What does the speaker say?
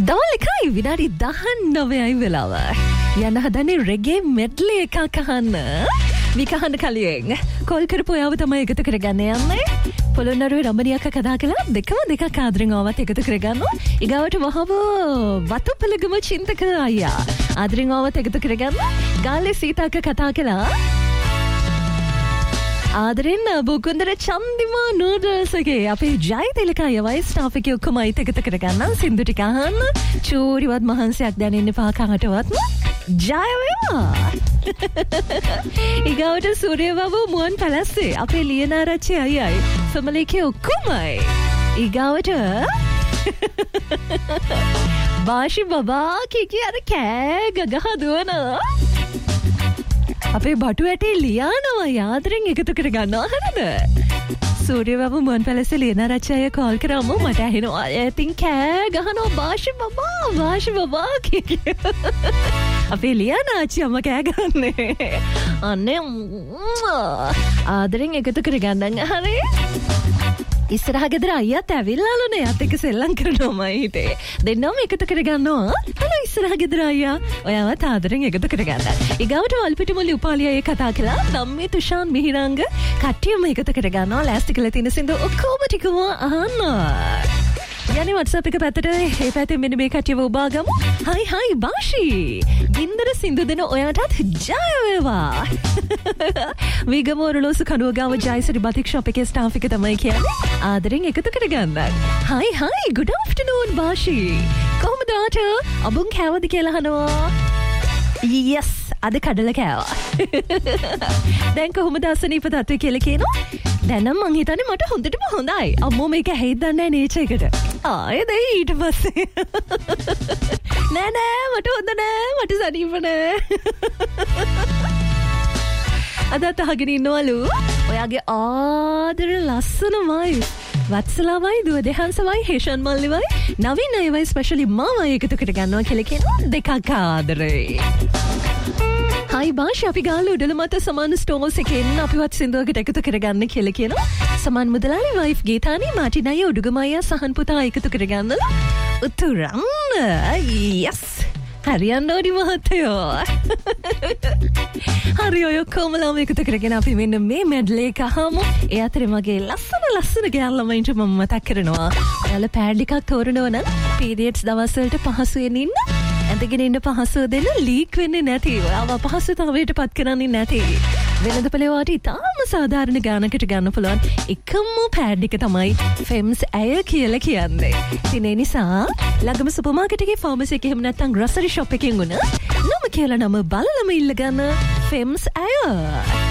දවල්කයි විනාඩි 19යි වෙලාව. යන්න හදන්නේ රෙගේ මෙඩ්ලි එකක් අහන්න. විකහන්න කලියෙන් කෝල් කරපු ඔයාව තමයි එකතු කරගන්න යන්නේ. පොළොන්නරුවේ රමණියක්ක කතා කළා දෙකක් ආදරෙන් ආවත් එකතු කරගන්නවා. ඊගාවට වහව වතුපලගම චින්තක අයියා ආදරෙන් ආවත් එකතු කරගන්න. ගාල්ලේ සීතාක කතා කළා ආදරෙන් බුකුන්දර චන්දිමා නූඩල්ස් එකේ අපේ ජයතිලකයි වයි ස්ටාෆ් එකේ ඔක්කොම අයිත් එකතු කරගන්න. සින්දු ටික අහන්න. චූරිවත් මහන්සියක් දැනෙන්න එපා කාටවත්. ජය වේවා. ඊගාවට සූර්යවව මුවන් පැලස්සේ අපේ ලියනාරච්චි අයියයි ෆැමිලිකේ ඔක්කොමයි. ඊගාවට බාෂි බබා කිකි අර කෑ ගගහ දුවනවා. අපේ බටු ඇටේ ලියානවා යාදරෙන් එකතු කරගන්නවා හරිද? සූර්යවව මුවන් පැලස්සේ ලියනාරච්චි අයියා කෝල් කරාම මට ඇහෙනවා. ඉතින් කෑ ගහනවා බාෂි බබා කිකි. අපේ ලියනාච්චි අම්ම කෑ ගන්නේ. අනේ ආදරෙන් එකතු කරගන්න හරි. ඉස්සරහ ගෙදර අයියාත් ඇවිල්ලාලුනේ. යත් එක්ක සෙල්ලම් කරනවා හිතේ. දෙන්නම එකතු කරගන්නවා. හලෝ ඉස්සරහ ගෙදර අයියා. ඔයාවත් ආදරෙන් එකතු කරගන්න. ඊගාවට වල්පිටිමුල්ලි උපාලිය අය කතා කළා. ධම්මේ තුෂාන් මිහිරංග කට්ටියම එකතු කරගන්නවා. ලෑස්ති කරලා තියෙන සින්දු ඔක්කොම ටිකම අහන්න. යන්නේ WhatsApp එක පැත්තට ඒ පැත්තෙන් මෙන්න මේ කට්ටියව උබාගමු. හයි බාෂි. ගින්දර සින්දු දෙන ඔයාටත් ජය වේවා. විගම ඔරලෝසු කඩුව ගාව ජයසිරි බතික් ෂොප් එකේ ස්ටාෆ් එක තමයි කියන්නේ. ආදරෙන් එකතු කරගන්න. හයි good afternoon බාෂි. කොහොමද ආට? අබුන් කෑවද කියලා අහනවා. yes අද කඩලා කෑවා. දැන් කොහොමද අසනීප තත්ත්වය කියලා කියනවා? දැන් නම් මං හිතන්නේ මට හොඳටම හොඳයි. අම්මෝ මේක ඇහෙයිද දන්නේ නැහැ නේචර් එකට. ආයෙත් ඊට පස්සේ නෑ මට හොඳ නෑ මට සනීප නෑ. අදත් අහගෙන ඉන්නවලු ඔයාගේ ආදර ලස්සනමයි වත්සලාවයි දුව දෙහන්සවයි හේෂන් මල්ලිවයි නවීන අයවයි ස්පෙෂලි මාවයි එකතු කරගන්නවා කියලා කියනවා. දෙකක් ආදරේ. හයි බාෂි අපි ගාල්ල උඩල මත සමාන ස්ටෝල්ස් එකෙන් අපිවත් සින්දුවකට එකතු කරගන්න කියලා කියනවා. සමාන් මුදලාලි වයිෆ් ගීතානි මාටින් අයියා උඩුගම අයියා සහන් පුතා එකතු කරගන්නලා උතුරන් yes හරියන්න ඕනි මහත්තයෝ. හරි ඔය කොමලම එකතු කරගෙන අපි මෙන්න මේ මෙඩ්ලේ එක අහමු. ඒ අතරේ මගේ ලස්සන ගෑල්ලමයින්ට මම මතක් කරනවා. ඔයාලා පෑඩ් එකක් තෝරනවා නම් පීරියඩ්ස් දවස්වලට පහසුවෙන් ඉන්න ඇඳගෙන ඉන්න පහසුව දෙන්න ලීක් වෙන්නේ නැති. ඔයාව අපහසුතාවයට පත් කරන්නේ නැති. වෙනද පළේවාට ඉතාම සාධාරණ ගානකට ගන්න පුළුවන් එකම පෑඩ් එක තමයි ෆෙම්ස් ඇය කියලා කියන්නේ. ඉතින් ඒ නිසා ළඟම සුපර් මාකට් එකේ ෆාමසි එකේ එහෙම නැත්නම් ග්‍රොසරි ෂොප් එකකින් උන නම කියලා නම බලලම ඉල්ල ගන්න ෆෙම්ස් ඇය.